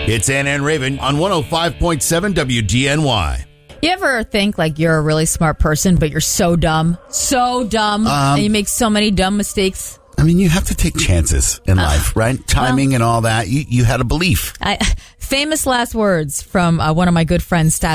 It's Ann and Raven on 105.7 WGNY. You ever think like you're a really smart person, but you're so dumb, and you make so many dumb mistakes? I mean, you have to take chances in life, right? Timing and all that. You had a belief. Famous last words from one of my good friends,